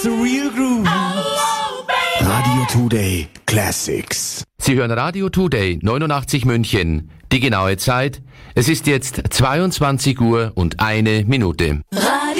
the real groove. Radio Today Classics. Sie hören Radio Today 89 München. Die genaue Zeit, es ist jetzt 22 Uhr und 1 Minute.